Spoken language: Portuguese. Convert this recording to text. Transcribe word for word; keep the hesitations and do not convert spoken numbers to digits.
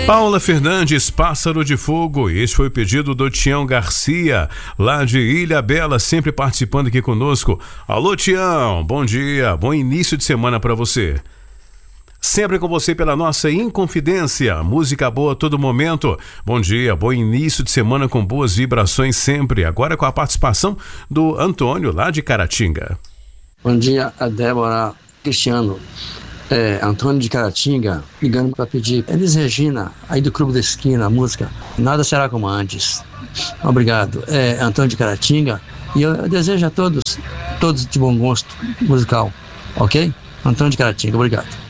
Paula Fernandes, Pássaro de Fogo. Esse foi o pedido do Tião Garcia, lá de Ilha Bela, sempre participando aqui conosco. Alô, Tião, bom dia, bom início de semana para você. Sempre com você pela nossa Inconfidência, música boa a todo momento. Bom dia, bom início de semana com boas vibrações sempre. Agora com a participação do Antônio, lá de Caratinga. Bom dia, a Débora, Cristiano, é, Antônio de Caratinga, ligando para pedir Elis Regina, aí do Clube da Esquina, a música Nada Será Como Antes. Obrigado, é Antônio de Caratinga, e eu, eu desejo a todos, todos de bom gosto musical, ok? Antônio de Caratinga, obrigado.